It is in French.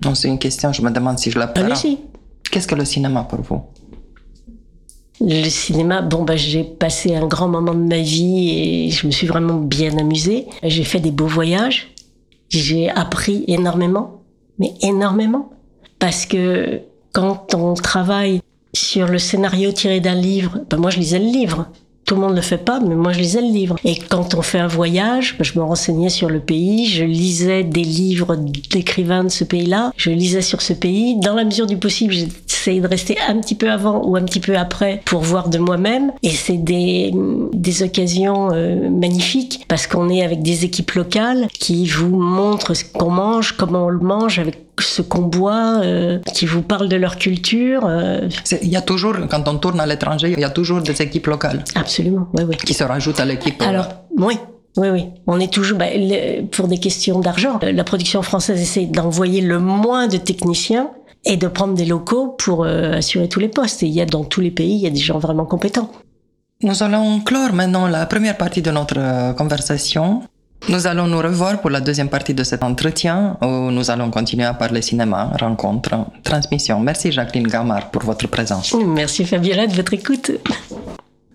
Non, c'est une question, je me demande si je la peux. Allez-y. Qu'est-ce que le cinéma pour vous? Le cinéma, j'ai passé un grand moment de ma vie et je me suis vraiment bien amusée. J'ai fait des beaux voyages. J'ai appris énormément, mais énormément. Parce que quand on travaille sur le scénario tiré d'un livre, moi je lisais le livre. Tout le monde ne le fait pas, mais moi je lisais le livre. Et quand on fait un voyage, je me renseignais sur le pays, je lisais des livres d'écrivains de ce pays-là, je lisais sur ce pays. Dans la mesure du possible, j'essayais de rester un petit peu avant ou un petit peu après pour voir de moi-même. Et c'est des occasions magnifiques parce qu'on est avec des équipes locales qui vous montrent ce qu'on mange, comment on le mange, avec ce qu'on boit, qui vous parlent de leur culture. Il y a toujours, quand on tourne à l'étranger, il y a toujours des équipes locales. Absolument, oui. Qui se rajoutent à l'équipe. Alors, oui. On est toujours, pour des questions d'argent, la production française essaie d'envoyer le moins de techniciens et de prendre des locaux pour assurer tous les postes. Et il y a dans tous les pays, il y a des gens vraiment compétents. Nous allons clore maintenant la première partie de notre conversation. Nous allons nous revoir pour la deuxième partie de cet entretien où nous allons continuer à parler cinéma, rencontres, transmission. Merci Jacqueline Gamard pour votre présence. Merci Fabiola de votre écoute.